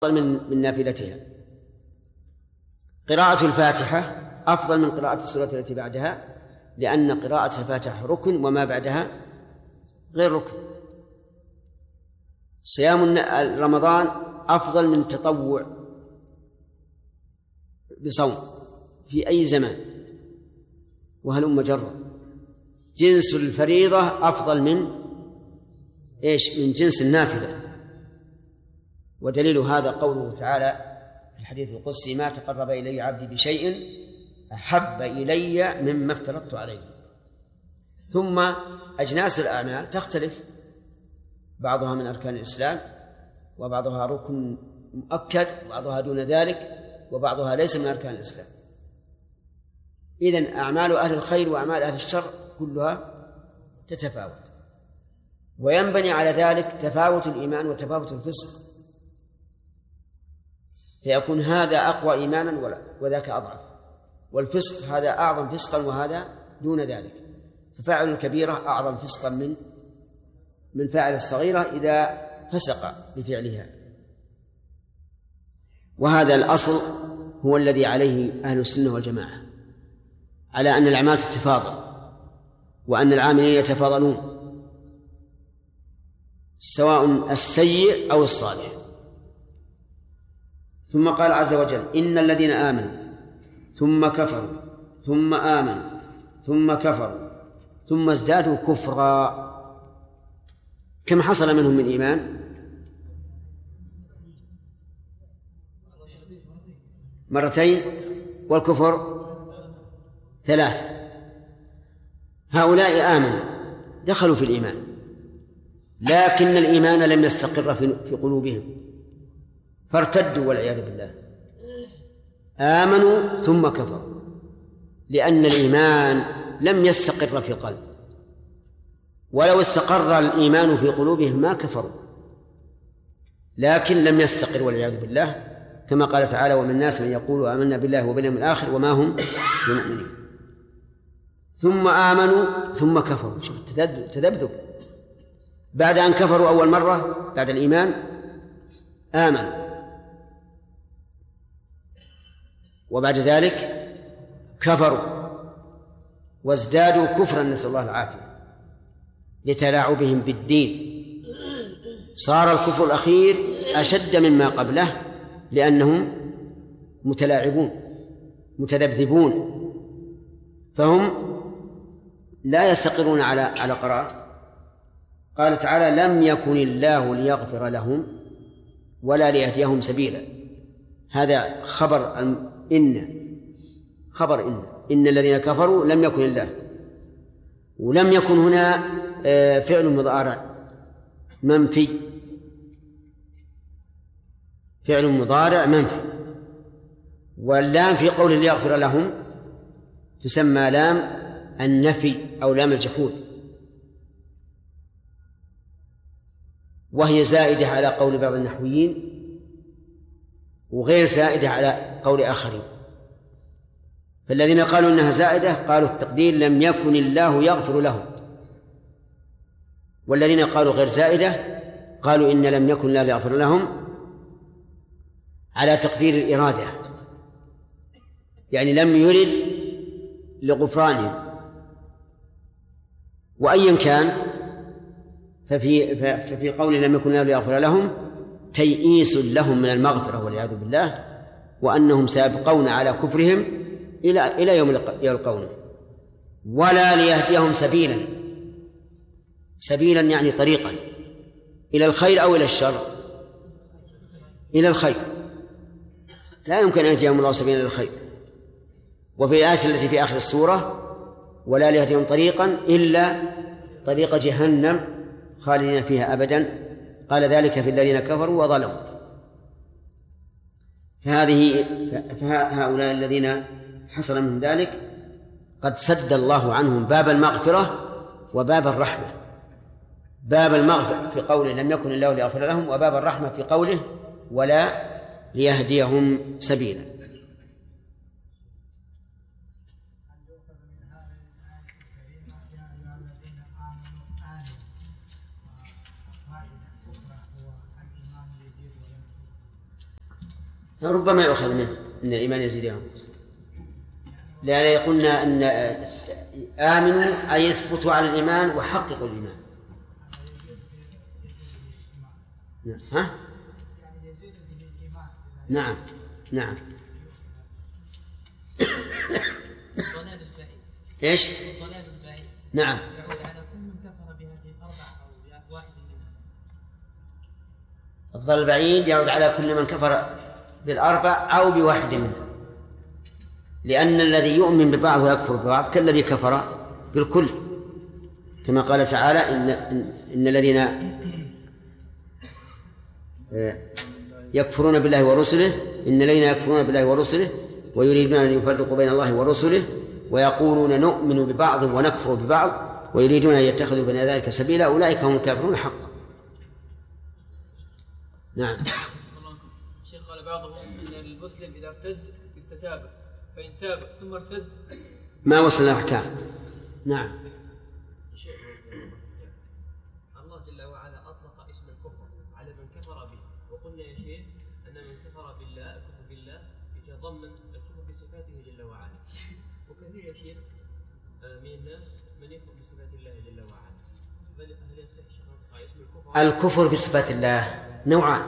من نافلتها. قراءة الفاتحة أفضل من قراءة السورة التي بعدها، لأن قراءة الفاتحة ركن وما بعدها غير ركن. صيام رمضان أفضل من تطوع بصوم في أي زمان، وهلم جرا. جنس الفريضة أفضل من من جنس النافلة. ودليل هذا قوله تعالى في الحديث القدسي: ما تقرب إلي عبدي بشيء أحب إلي مما افترضت عليه. ثم أجناس الأعمال تختلف، بعضها من أركان الإسلام، وبعضها ركن مؤكد، وبعضها دون ذلك، وبعضها ليس من أركان الإسلام. إذن أعمال أهل الخير وأعمال أهل الشر كلها تتفاوت، وينبني على ذلك تفاوت الإيمان وتفاوت الفسق، فيكون هذا أقوى إيمانا وذاك أضعف، والفسق هذا أعظم فسقا وهذا دون ذلك. ففاعل الكبيرة أعظم فسقا من فاعل الصغيرة إذا فسق بفعلها. وهذا الأصل هو الذي عليه أهل السنة والجماعة، على أن الأعمال تتفاضل، وأن العاملين يتفاضلون، سواء السيء أو الصالح. ثم قال عز وجل: إن الذين آمنوا ثم كفروا ثم آمنوا ثم كفروا ثم ازدادوا كفرا. كم حصل منهم من إيمان؟ مرتين، والكفر 3. هؤلاء آمنوا دخلوا في الإيمان، لكن الإيمان لم يستقر في قلوبهم فارتدوا والعياذ بالله. آمنوا ثم كفروا، لأن الإيمان لم يستقر في القلب، ولو استقر الإيمان في قلوبهم ما كفروا، لكن لم يستقر والعياذ بالله، كما قال تعالى: ومن الناس من يقول آمنا بالله وباليوم الآخر وما هم بمؤمنين. ثم آمنوا ثم كفروا. شوف تذبذب، بعد أن كفروا أول مرة بعد الإيمان آمنوا، وبعد ذلك كفروا وازدادوا كفرا، نسأل الله العافية، لتلاعبهم بالدين. صار الكفر الأخير أشد مما قبله، لأنهم متلاعبون متذبذبون، فهم لا يستقرون على قرار. قال تعالى: لم يكن الله ليغفر لهم ولا ليهديهم سبيلا. هذا خبر إن الذين كفروا لم يكن الله، ولم يكن هنا فعل مضارع منفي، فعل مضارع منفي. واللام في قول ليغفر لهم تسمى لام النفي أو لام الجحود، وهي زائدة على قول بعض النحويين وغير زائدة على قول آخرين. فالذين قالوا إنها زائدة قالوا التقدير: لم يكن الله يغفر لهم. والذين قالوا غير زائدة قالوا إن لم يكن الله يغفر لهم على تقدير الإرادة، يعني لم يرد لغفرانهم. وأيا كان ففي قوله لم يكن الله يغفر لهم تيئيس لهم من المغفرة والعياذ بالله، وأنهم سيبقون على كفرهم إلى يوم يلقونه. ولا ليهديهم سبيلا يعني طريقا إلى الخير أو إلى الشر. إلى الخير، لا يمكن أن يهديهم الله سبيلا إلى الخير. وفي الآية التي في آخر السورة: ولا ليهديهم طريقا إلا طريق جهنم خالدين فيها أبدا، قال ذلك في الذين كفروا وظلموا. فهؤلاء الذين حصل منهم ذلك قد سد الله عنهم باب المغفرة وباب الرحمة. باب المغفرة في قوله لم يكن الله ليغفر لهم، وباب الرحمة في قوله ولا ليهديهم سبيلا. ربما يؤخذ منه إن الإيمان يزيد وينقص، لأن قلنا أن آمنوا أي يثبتوا على الإيمان وحققوا الإيمان. ها؟ نعم نعم. إيش؟ نعم. الضلال البعيد يعود على كل من كفر بالأربع أو بواحد منها، لأن الذي يؤمن ببعض ويكفر ببعض كالذي كفر بالكل، كما قال تعالى إن الذين يكفرون بالله ورسله إن الذين يكفرون بالله ورسله ويريدون أن يفرقوا بين الله ورسله ويقولون نؤمن ببعض ونكفر ببعض ويريدون أن يتخذوا بين ذلك سبيلا أولئك هم الكافرون حقا. نعم. شيخ قال بعضهم أن المسلم إذا ارتد استتاب، فإن تاب ثم ارتد ما وصل الأحكام. نعم. الله جل وعلا أطلق اسم الكفر على من كفر به، وقلنا يا شيخ أن من كفر بالله الكفر بالله يتضمن الكفر بصفاته جل وعلا، وكثير يا شيخ من الناس من يكفر بصفات الله جل وعلا، هل يصح اسم الكفر؟ الكفر بصفات الله نوعان: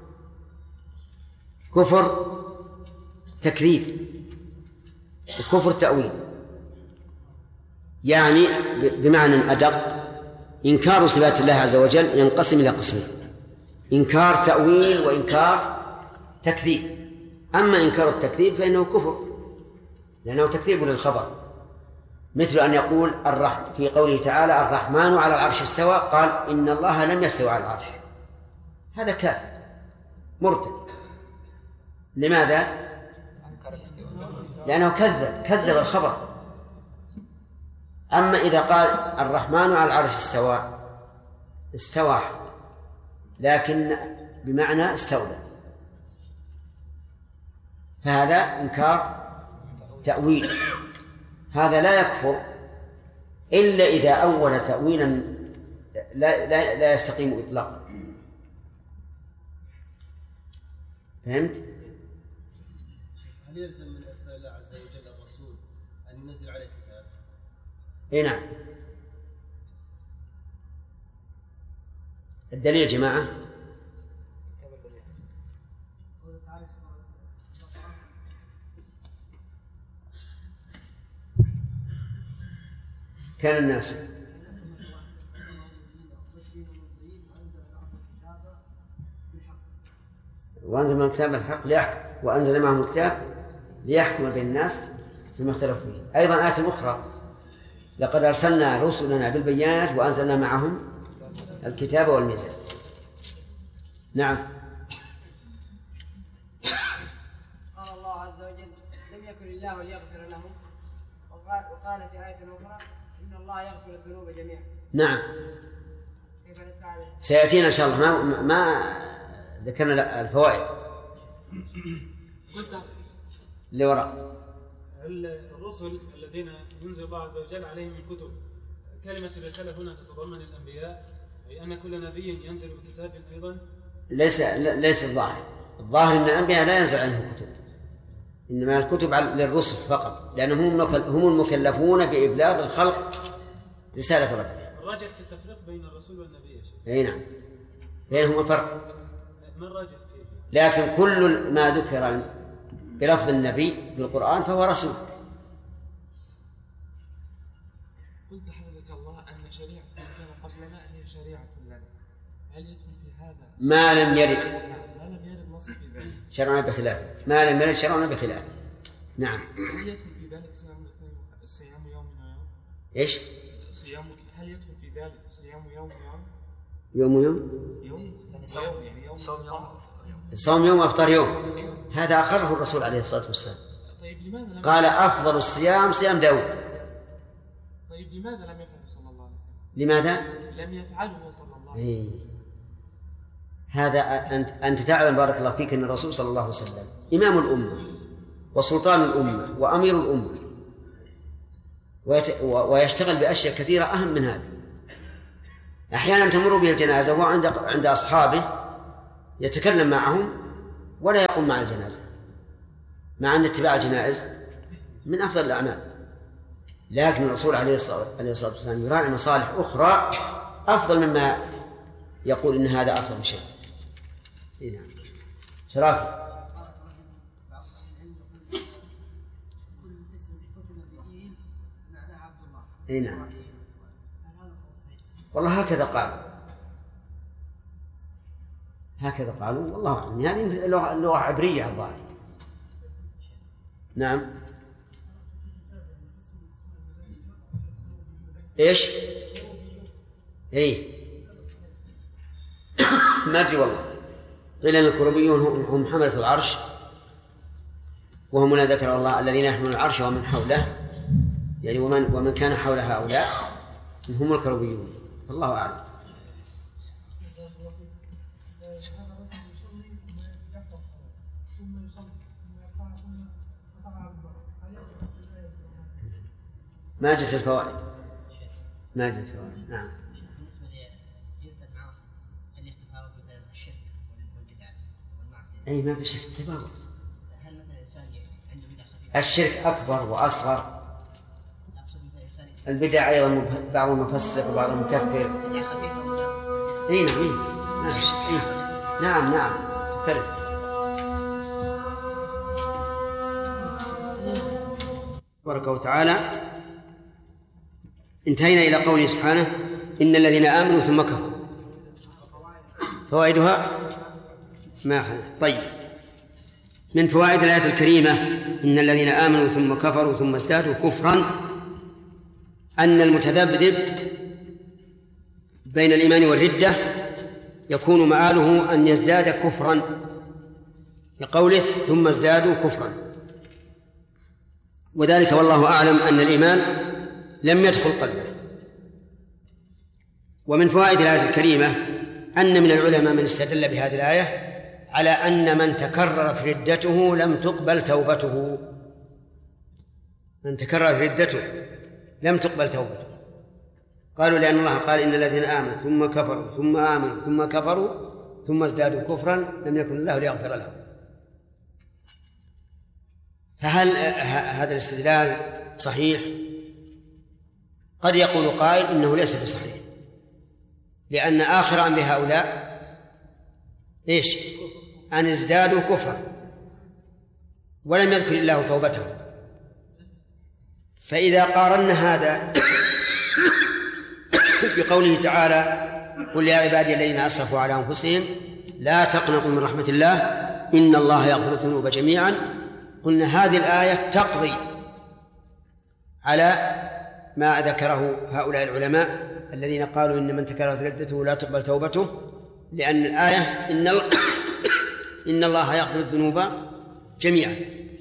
كفر تكذيب وكفر تأويل. يعني بمعنى أدق إنكار صفات الله عز وجل ينقسم إلى قسمين: إنكار تأويل وإنكار تكذيب. أما إنكار التكذيب فإنه كفر لأنه تكذيب للخبر، مثل أن يقول في قوله تعالى الرحمن على العرش استوى، قال إن الله لم يستوى على العرش، هذا كافر مرتد. لماذا؟ لأنه كذب الخبر. أما إذا قال الرحمن على العرش استوى لكن بمعنى استولى، فهذا إنكار تأويل. هذا لا يكفر إلا إذا أول تأويلا لا يستقيم إطلاقا. فهمت؟ هل يلزم من إرسال الله عز وجل الرسول أن ينزل عليه كتاب؟ إيه نعم. الدليل يا جماعة كان الناس وأنزل من الكتاب الحق ليحكم وأنزل معهم الكتاب ليحكم بين الناس فيما اختلفوا فيه. أيضا آية أخرى: لقد أرسلنا رسلنا بالبينات وأنزلنا معهم الكتاب والميزان. نعم. قال الله عز وجل: لم يكن الله ليغفر لهم، وقال في آية أخرى: إن الله يغفر الذنوب جميعا. نعم. سيأتينا إن شاء الله ما ذكرنا الفوائد اللي وراء. الرسل الذين ينزل الله عز وجل عليهم الكتب، كلمة الرسالة هنا تتضمن الأنبياء، أي أن كل نبي ينزل بكتاب أيضا؟ ليس الظاهر أن الأنبياء لا ينزل عنهم كتب، إنما الكتب للرسل فقط، لأنهم هم المكلفون بإبلاغ الخلق رسالة ربهم. الراجح في التفريق بين الرسول والنبي يا شيخ. أي نعم، بينهما فرق. ما الراجح فيه؟ لكن كل ما ذكر بلفظ النبي بالقرآن فهو رسول. قلت حفظك الله أن شريعة من كان قبلنا هي شريعة لنا، هل يدخل في هذا ما لم يرد نص في ذلك شرعنا بخلاف ما لم يرد شرعنا بخلاف؟ نعم. هل يدخل في ذلك صيام يوم ويوم؟ إيش؟ هل يدخل في ذلك صيام يوم صوم يوم أفطر يوم، هذا أقره الرسول عليه الصلاة والسلام. طيب لماذا قال أفضل الصيام صيام داود. طيب لماذا لم يفعله صلى الله عليه وسلم؟ لماذا؟ لم يفعله صلى الله عليه وسلم. هذا أنت تعلم بارك الله فيك أن الرسول صلى الله عليه وسلم إمام الأمة وسلطان الأمة وأمير الأمة، ويشتغل بأشياء كثيرة أهم من هذا. أحيانا تمر به الجنازة وهو عند أصحابه يتكلم معهم ولا يقوم مع الجنازة، مع أن اتباع الجنائز من أفضل الأعمال، لكن الرسول عليه الصلاة والسلام يراعي مصالح أخرى أفضل مما يقول إن هذا أفضل شيء. نعم. شرافي. نعم. والله هكذا قالوا والله أعلم. هذه اللغة عبرية الظاهر. نعم. إيش؟ ما أدري والله. قيل أن الكروبيون هم حملة العرش، وهم لا ذكر الله الذين يحملون العرش ومن حوله، يعني ومن كان حول هؤلاء هم الكروبيون. الله أعلم. ما جت الفوائد. نعم. بالنسبة لجنس المعاصي هل يتفاوت مثلا الشرك والبدع والمعصية؟ ما في شرك تفاوت. هل مثلا الإنسان عنده بدع خفيفة؟ الشرك أكبر وأصغر. البدع أيضا بعض مفسق وبعض مكفر. بدع خفيفة ما في شرك. نعم تختلف. تبارك وتعالى. انتهينا إلى قوله سبحانه إن الذين آمنوا ثم كفروا. فوائدها ما أخذ. طيب، من فوائد الآية الكريمة إن الذين آمنوا ثم كفروا ثم ازدادوا كفرا أن المتذبذب بين الإيمان والردة يكون مآله أن يزداد كفرا، لقوله ثم ازدادوا كفرا. وذلك والله أعلم أن الإيمان لم يدخل قلبه. ومن فوائد الآية الكريمة أن من العلماء من استدل بهذه الآية على أن من تكررت ردته لم تقبل توبته. من تكررت ردته لم تقبل توبته. قالوا لأن الله قال إن الذين آمنوا ثم كفروا ثم آمنوا ثم كفروا ثم ازدادوا كفرا لم يكن الله ليغفر لهم. فهل هذا الاستدلال صحيح؟ قد يقول قائل إنه ليس بصحيح، لأن آخر أمر هؤلاء إيش؟ أن ازدادوا كفرا ولم يذكر الله توبتهم. فإذا قارنا هذا بقوله تعالى قل يا عبادي الذين أسرفوا على أنفسهم لا تقنطوا من رحمة الله إن الله يغفر الذنوب جميعا، قلنا هذه الآية تقضي على ما ذكره هؤلاء العلماء الذين قالوا إن من تكررت ردته لا تقبل توبته، لأن الآية إن الله يغفر الذنوب جميعا.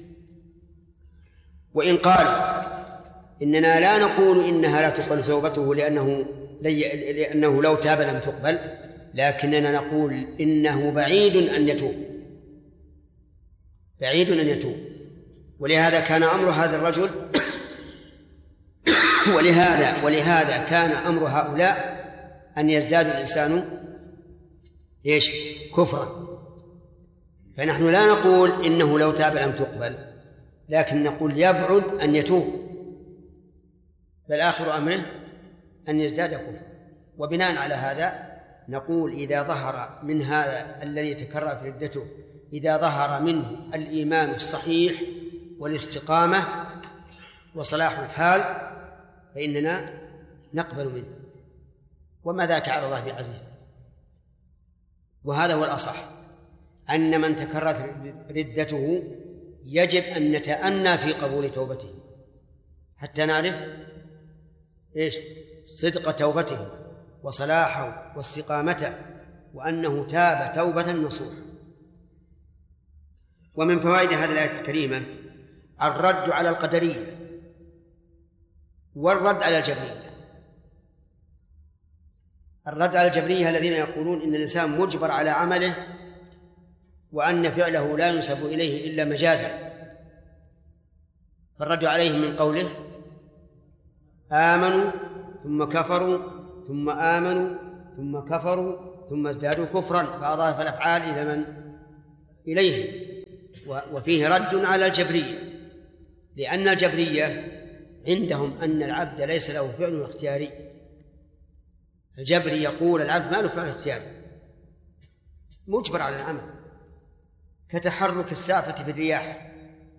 وإن قالوا إننا لا نقول إنها لا تقبل توبته لأنه لو تاب لم تقبل، لكننا نقول إنه بعيد أن يتوب، ولهذا كان أمر هذا الرجل ولهذا كان أمر هؤلاء أن يزداد الإنسان إيش؟ كفرا. فنحن لا نقول إنه لو تاب لم تقبل، لكن نقول يبعد أن يتوب، بل آخر أمره أن يزداد كفرا. وبناء على هذا نقول إذا ظهر من هذا الذي تكررت ردته إذا ظهر منه الإيمان الصحيح والاستقامة وصلاح الحال فإننا نقبل منه، وما ذاك على الله بعزيز. وهذا هو الأصح، أن من تكررت ردته يجب أن نتأنى في قبول توبته حتى نعرف إيش؟ صدق توبته وصلاحه واستقامته، وأنه تاب توبة نصوحا. ومن فوائد هذه الآية الكريمة الرد على القدرية والرد على الجبرية. الرد على الجبرية الذين يقولون إن الإنسان مجبر على عمله وأن فعله لا ينسب إليه إلا مجازا، فالرد عليهم من قوله آمنوا ثم كفروا ثم آمنوا ثم كفروا ثم ازدادوا كفرا، فأضاف الأفعال إلى من؟ إليه. وفيه رد على الجبرية، لأن الجبرية عندهم أن العبد ليس له فعل اختياري. الجبري يقول العبد ما له فعل اختياري، مجبر على العمل، كتحرك السعفة في الرياح.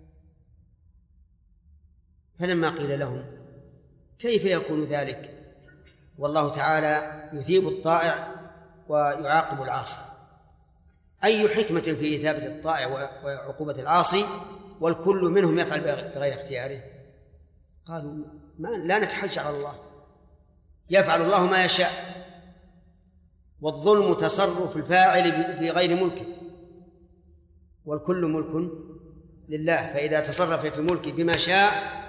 فلما قيل لهم كيف يكون ذلك والله تعالى يثيب الطائع ويعاقب العاصي، أي حكمة في إثابة الطائع وعقوبة العاصي والكل منهم يفعل بغير اختياره؟ قالوا لا نتحجج على الله، يفعل الله ما يشاء، والظلم تصرف الفاعل في غير ملكه، والكل ملك لله، فإذا تصرف في ملكه بما شاء